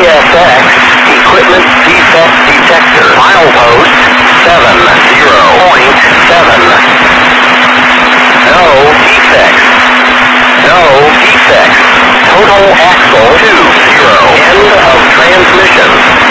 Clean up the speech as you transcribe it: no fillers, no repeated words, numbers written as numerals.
CSX, equipment defect detector. Milepost 70.7. No defects. No defects. Total axle 20. End of transmission.